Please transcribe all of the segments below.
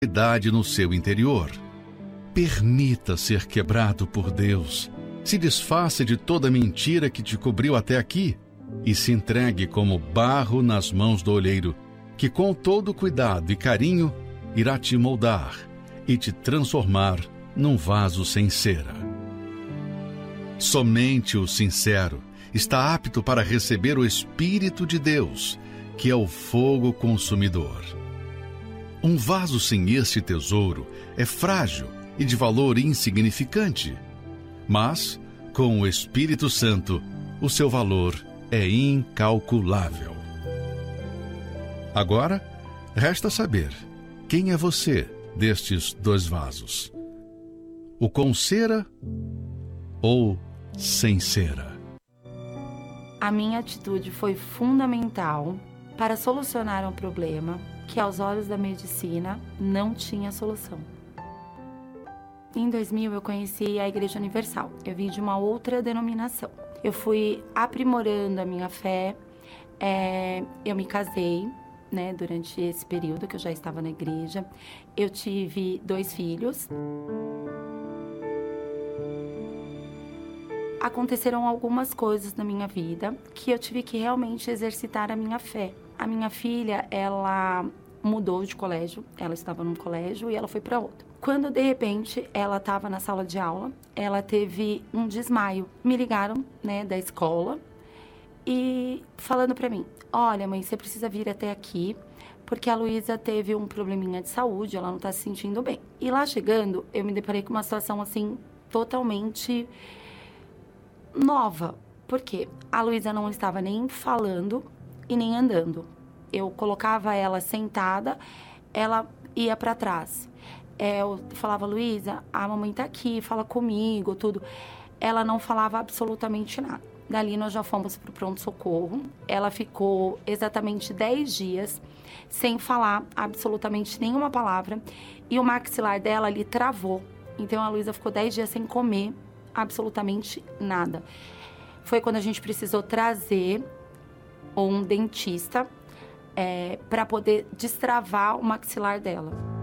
verdade no seu interior. Permita ser quebrado por Deus. Se desfaça de toda mentira que te cobriu até aqui e se entregue como barro nas mãos do olheiro, que com todo cuidado e carinho irá te moldar e te transformar num vaso sem cera. Somente o sincero está apto para receber o Espírito de Deus, que é o fogo consumidor. Um vaso sem este tesouro é frágil e de valor insignificante, mas, com o Espírito Santo, o seu valor é incalculável. Agora, resta saber quem é você destes dois vasos: o com cera ou sem cera. A minha atitude foi fundamental para solucionar um problema que, aos olhos da medicina, não tinha solução. Em 2000, eu conheci a Igreja Universal. Eu vim de uma outra denominação. Eu fui aprimorando a minha fé. Eu me casei, né, durante esse período que eu já estava na igreja. Eu tive 2 filhos. Aconteceram algumas coisas na minha vida que eu tive que realmente exercitar a minha fé. A minha filha, ela mudou de colégio. Ela estava num colégio e ela foi para outro. Quando, de repente, ela estava na sala de aula, ela teve um desmaio. Me ligaram, né, da escola e falando para mim: olha, mãe, você precisa vir até aqui, porque a Luísa teve um probleminha de saúde, ela não está se sentindo bem. E lá chegando, eu me deparei com uma situação, assim, totalmente nova. Porque a Luísa não estava nem falando e nem andando. Eu colocava ela sentada, ela ia para trás. Eu falava: Luísa, a mamãe tá aqui, fala comigo, tudo. Ela não falava absolutamente nada. Dali nós já fomos pro pronto-socorro. Ela ficou exatamente 10 dias sem falar absolutamente nenhuma palavra. E o maxilar dela ali travou. Então a Luísa ficou 10 dias sem comer absolutamente nada. Foi quando a gente precisou trazer um dentista para poder destravar o maxilar dela.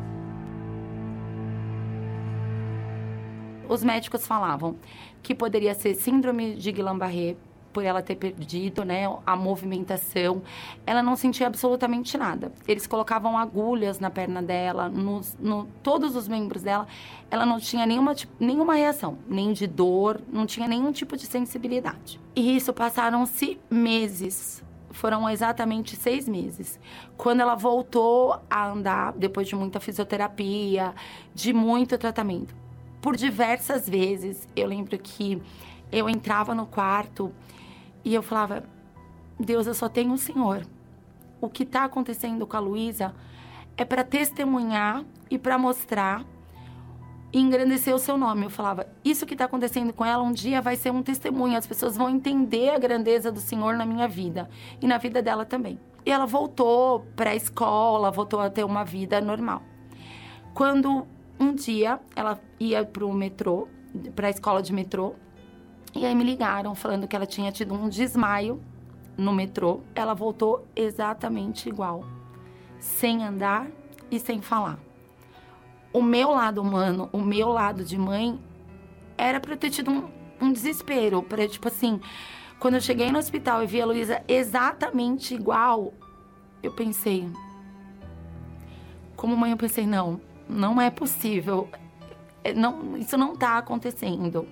Os médicos falavam que poderia ser síndrome de Guillain-Barré, por ela ter perdido, né, a movimentação. Ela não sentia absolutamente nada. Eles colocavam agulhas na perna dela, todos os membros dela. Ela não tinha nenhuma reação, nem de dor, não tinha nenhum tipo de sensibilidade. E isso passaram-se meses. Foram exatamente 6 meses. Quando ela voltou a andar, depois de muita fisioterapia, de muito tratamento. Por diversas vezes, eu lembro que eu entrava no quarto e eu falava: Deus, eu só tenho o Senhor. O que está acontecendo com a Luísa é para testemunhar e para mostrar e engrandecer o seu nome. Eu falava: isso que está acontecendo com ela um dia vai ser um testemunho. As pessoas vão entender a grandeza do Senhor na minha vida e na vida dela também. E ela voltou para a escola, voltou a ter uma vida normal. Quando um dia ela ia para o metrô, para a escola de metrô, e aí me ligaram falando que ela tinha tido um desmaio no metrô. Ela voltou exatamente igual, sem andar e sem falar. O meu lado humano, o meu lado de mãe, era para eu ter tido um desespero, para tipo assim, quando eu cheguei no hospital e vi a Luísa exatamente igual, eu pensei, como mãe, eu pensei: não é possível, isso não está acontecendo.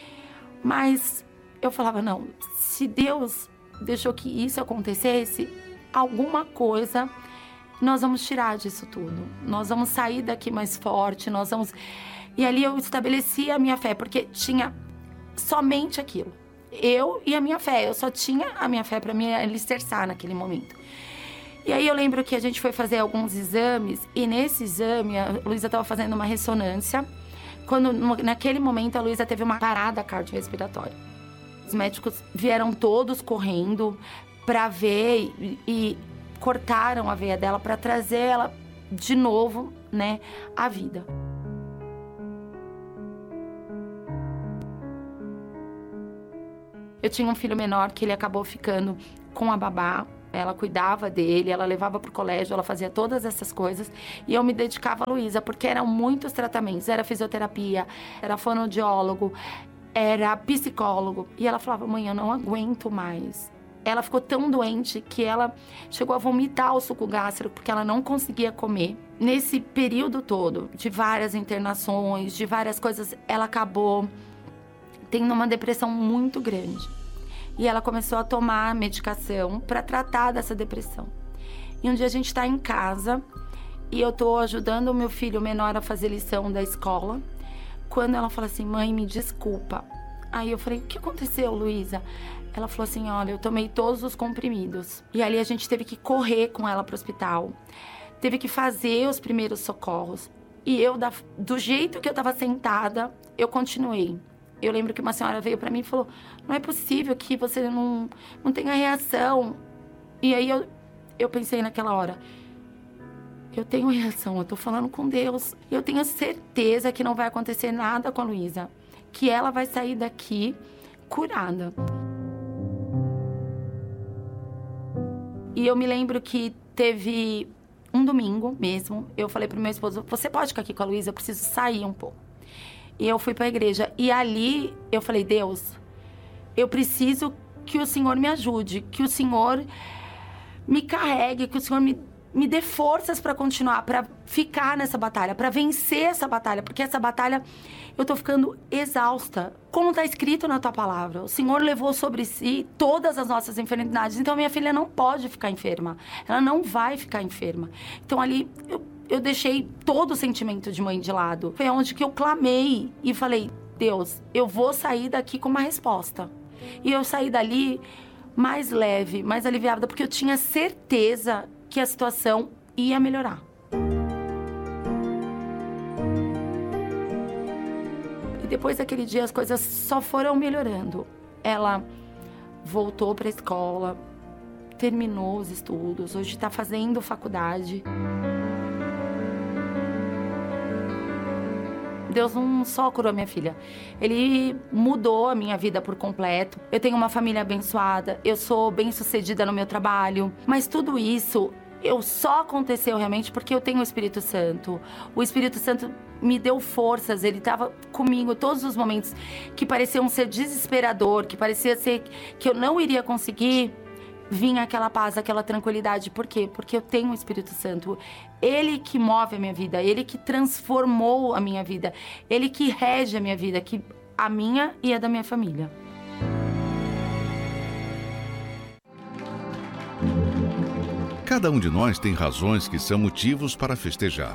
Mas eu falava: não, se Deus deixou que isso acontecesse, alguma coisa nós vamos tirar disso tudo. Nós vamos sair daqui mais forte, E ali eu estabeleci a minha fé, porque tinha somente aquilo. Eu e a minha fé, eu só tinha a minha fé para me alicerçar naquele momento. E aí eu lembro que a gente foi fazer alguns exames, e nesse exame a Luísa estava fazendo uma ressonância, quando naquele momento a Luísa teve uma parada cardiorrespiratória. Os médicos vieram todos correndo para ver e cortaram a veia dela para trazer ela de novo, né, à vida. Eu tinha um filho menor que ele acabou ficando com a babá Ela cuidava dele, ela levava para o colégio, ela fazia todas essas coisas. E eu me dedicava a Luísa, porque eram muitos tratamentos. Era fisioterapia, era fonoaudiólogo, era psicólogo. E ela falava, mãe, eu não aguento mais. Ela ficou tão doente que ela chegou a vomitar o suco gástrico, porque ela não conseguia comer. Nesse período todo, de várias internações, de várias coisas, ela acabou tendo uma depressão muito grande. E ela começou a tomar medicação para tratar dessa depressão. E um dia a gente está em casa e eu estou ajudando o meu filho menor a fazer lição da escola. Quando ela fala assim, mãe, me desculpa. Aí eu falei, o que aconteceu, Luísa? Ela falou assim, olha, eu tomei todos os comprimidos. E ali a gente teve que correr com ela para o hospital. Teve que fazer os primeiros socorros. E eu, do jeito que eu estava sentada, eu continuei. Eu lembro que uma senhora veio para mim e falou, não é possível que você não tenha reação. E aí eu pensei naquela hora, eu tenho reação, eu tô falando com Deus. Eu tenho certeza que não vai acontecer nada com a Luísa, que ela vai sair daqui curada. E eu me lembro que teve um domingo mesmo, eu falei pro meu esposo, você pode ficar aqui com a Luísa, eu preciso sair um pouco. E eu fui para a igreja. E ali eu falei, Deus, eu preciso que o Senhor me ajude, que o Senhor me carregue, que o Senhor me dê forças para continuar, para ficar nessa batalha, para vencer essa batalha. Porque essa batalha, eu tô ficando exausta. Como está escrito na tua palavra, o Senhor levou sobre si todas as nossas enfermidades. Então, minha filha não pode ficar enferma. Ela não vai ficar enferma. Então, ali, eu deixei todo o sentimento de mãe de lado. Foi onde que eu clamei e falei, Deus, eu vou sair daqui com uma resposta. E eu saí dali mais leve, mais aliviada, porque eu tinha certeza que a situação ia melhorar. E depois daquele dia as coisas só foram melhorando. Ela voltou para a escola, terminou os estudos, hoje está fazendo faculdade. Deus não só curou a minha filha, Ele mudou a minha vida por completo. Eu tenho uma família abençoada, eu sou bem-sucedida no meu trabalho. Mas tudo isso só aconteceu realmente porque eu tenho o Espírito Santo. O Espírito Santo me deu forças, Ele estava comigo todos os momentos que pareciam ser desesperador, que parecia ser que eu não iria conseguir. Vinha aquela paz, aquela tranquilidade. Por quê? Porque eu tenho o Espírito Santo. Ele que move a minha vida, Ele que transformou a minha vida, Ele que rege a minha vida, a minha e a da minha família. Cada um de nós tem razões que são motivos para festejar.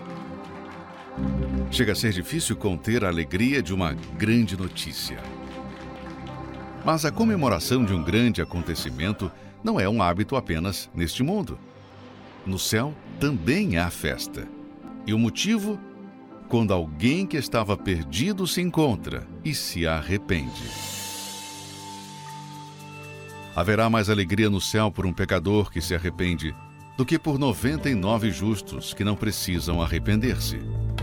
Chega a ser difícil conter a alegria de uma grande notícia. Mas a comemoração de um grande acontecimento não é um hábito apenas neste mundo. No céu também há festa. E o motivo? Quando alguém que estava perdido se encontra e se arrepende. Haverá mais alegria no céu por um pecador que se arrepende do que por 99 justos que não precisam arrepender-se.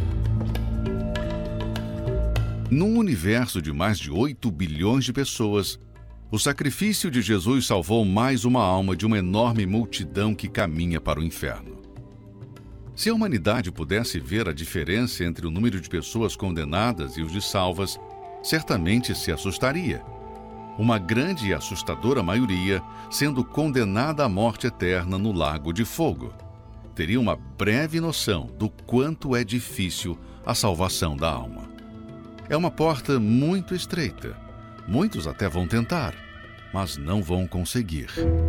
Num universo de mais de 8 bilhões de pessoas, o sacrifício de Jesus salvou mais uma alma de uma enorme multidão que caminha para o inferno. Se a humanidade pudesse ver a diferença entre o número de pessoas condenadas e os de salvas, certamente se assustaria. Uma grande e assustadora maioria sendo condenada à morte eterna no lago de fogo. Teria uma breve noção do quanto é difícil a salvação da alma. É uma porta muito estreita. Muitos até vão tentar, mas não vão conseguir.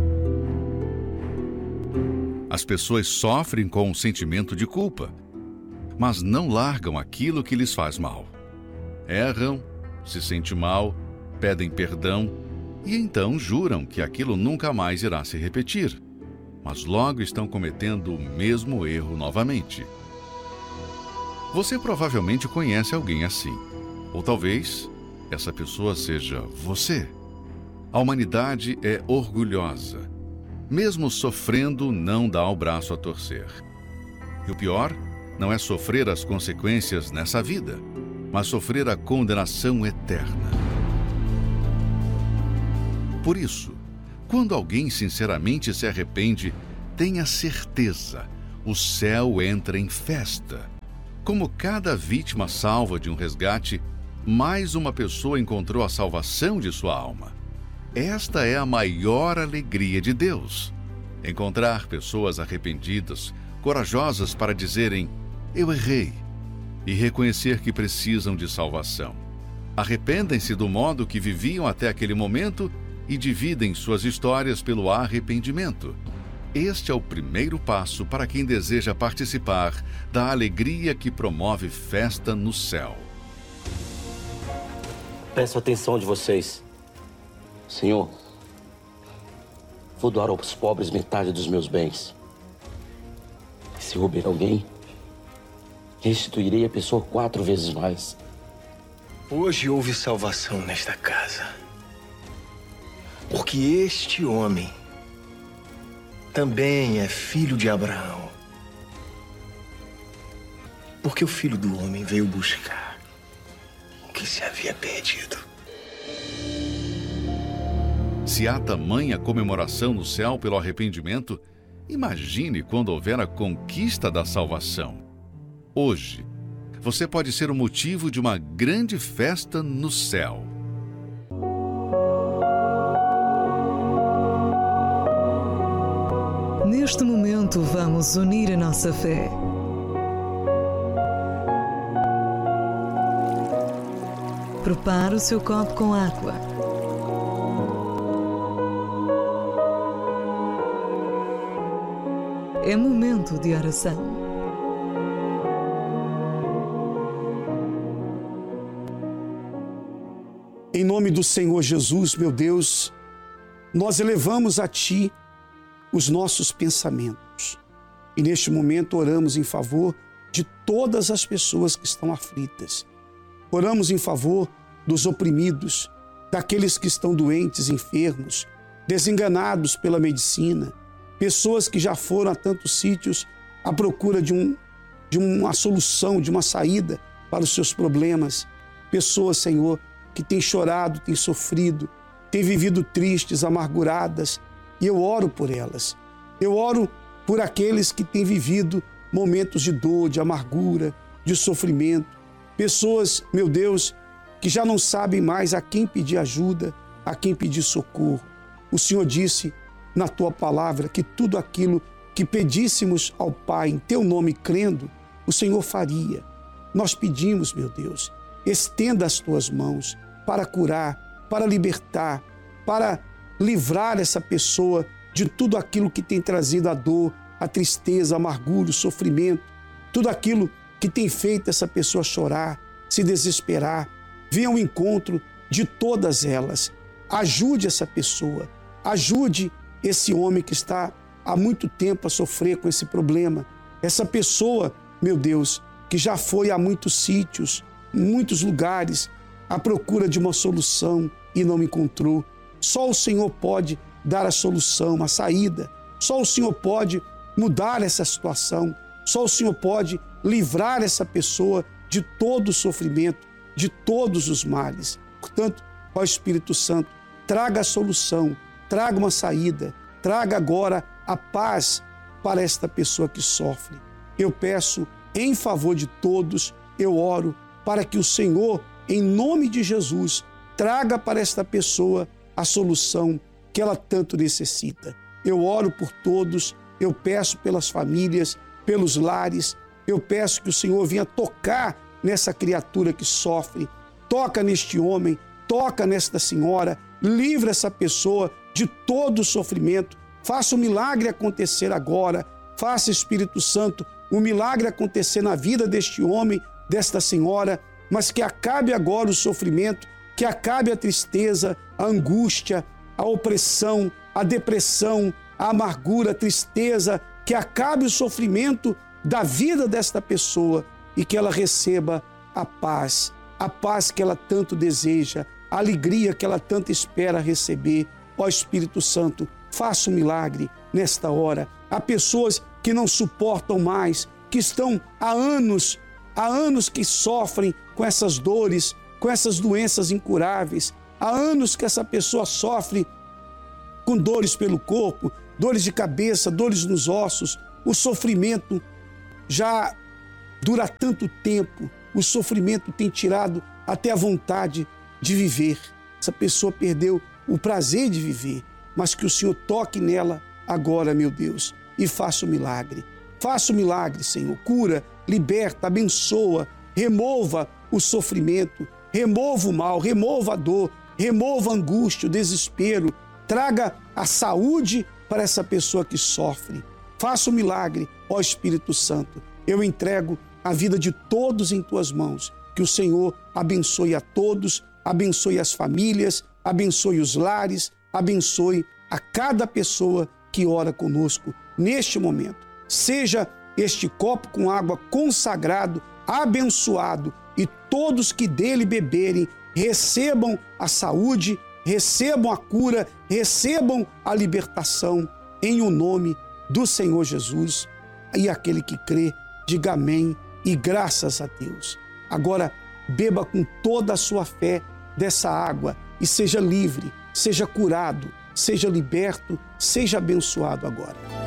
As pessoas sofrem com um sentimento de culpa, mas não largam aquilo que lhes faz mal. Erram, se sentem mal, pedem perdão e então juram que aquilo nunca mais irá se repetir, mas logo estão cometendo o mesmo erro novamente. Você provavelmente conhece alguém assim. Ou talvez essa pessoa seja você. A humanidade é orgulhosa. Mesmo sofrendo, não dá o braço a torcer. E o pior não é sofrer as consequências nessa vida, mas sofrer a condenação eterna. Por isso, Quando alguém sinceramente se arrepende, tenha certeza, o céu entra em festa. Como cada vítima salva de um resgate, mais uma pessoa encontrou a salvação de sua alma. Esta é a maior alegria de Deus. Encontrar pessoas arrependidas, corajosas para dizerem: eu errei, e reconhecer que precisam de salvação. Arrependem-se do modo que viviam até aquele momento e dividem suas histórias pelo arrependimento. Este é o primeiro passo para quem deseja participar da alegria que promove festa no céu. Peço a atenção de vocês. Senhor, vou doar aos pobres metade dos meus bens. Se roubar alguém, restituirei a pessoa 4 vezes mais. Hoje houve salvação nesta casa, porque este homem também é filho de Abraão. Porque o Filho do Homem veio buscar o que se havia perdido. Se há tamanha comemoração no céu pelo arrependimento, imagine quando houver a conquista da salvação. Hoje, você pode ser o motivo de uma grande festa no céu. Neste momento, vamos unir a nossa fé. Prepare o seu copo com água. É momento de oração. Em nome do Senhor Jesus, meu Deus, nós elevamos a Ti os nossos pensamentos. E neste momento oramos em favor de todas as pessoas que estão aflitas. Oramos em favor dos oprimidos, daqueles que estão doentes, enfermos, desenganados pela medicina, pessoas que já foram a tantos sítios à procura de uma solução, de uma saída para os seus problemas. Pessoas, Senhor, que têm chorado, têm sofrido, têm vivido tristes, amarguradas, e eu oro por elas. Eu oro por aqueles que têm vivido momentos de dor, de amargura, de sofrimento. Pessoas, meu Deus, que já não sabem mais a quem pedir ajuda, a quem pedir socorro. O Senhor disse na Tua palavra que tudo aquilo que pedíssemos ao Pai em Teu nome crendo, o Senhor faria. Nós pedimos, meu Deus, estenda as Tuas mãos para curar, para libertar, para livrar essa pessoa de tudo aquilo que tem trazido a dor, a tristeza, a amargura, o sofrimento, tudo aquilo que tem feito essa pessoa chorar, se desesperar. Venha ao encontro de todas elas. Ajude essa pessoa, ajude esse homem que está há muito tempo a sofrer com esse problema. Essa pessoa, meu Deus, que já foi a muitos sítios, muitos lugares, à procura de uma solução e não encontrou. Só o Senhor pode dar a solução, a saída. Só o Senhor pode mudar essa situação. Só o Senhor pode livrar essa pessoa de todo o sofrimento, de todos os males. Portanto, ó Espírito Santo, traga a solução, traga uma saída, traga agora a paz para esta pessoa que sofre. Eu peço em favor de todos, eu oro para que o Senhor, em nome de Jesus, traga para esta pessoa a solução que ela tanto necessita. Eu oro por todos, eu peço pelas famílias, pelos lares, eu peço que o Senhor venha tocar nessa criatura que sofre, toca neste homem, toca nesta senhora, livra essa pessoa de todo o sofrimento, faça o milagre acontecer agora, faça, Espírito Santo, o milagre acontecer na vida deste homem, desta senhora, mas que acabe agora o sofrimento, que acabe a tristeza, a angústia, a opressão, a depressão, a amargura, a tristeza, que acabe o sofrimento da vida desta pessoa e que ela receba a paz que ela tanto deseja, a alegria que ela tanto espera receber. Ó Espírito Santo, faça um milagre nesta hora. Há pessoas que não suportam mais, que estão há anos que sofrem com essas dores, com essas doenças incuráveis. Há anos que essa pessoa sofre com dores pelo corpo, dores de cabeça, dores nos ossos. O sofrimento já dura tanto tempo, o sofrimento tem tirado até a vontade de viver. Essa pessoa perdeu o prazer de viver, mas que o Senhor toque nela agora, meu Deus, e faça o milagre. Faça o milagre, Senhor. Cura, liberta, abençoa, remova o sofrimento, remova o mal, remova a dor, remova a angústia, o desespero. Traga a saúde para essa pessoa que sofre. Faça o milagre, ó Espírito Santo. Eu entrego a vida de todos em tuas mãos. Que o Senhor abençoe a todos, abençoe as famílias, abençoe os lares, abençoe a cada pessoa que ora conosco neste momento. Seja este copo com água consagrado, abençoado, e todos que dele beberem recebam a saúde, recebam a cura, recebam a libertação, em o nome do Senhor Jesus. E aquele que crê, diga amém e graças a Deus. Agora, beba com toda a sua fé dessa água e seja livre, seja curado, seja liberto, seja abençoado agora.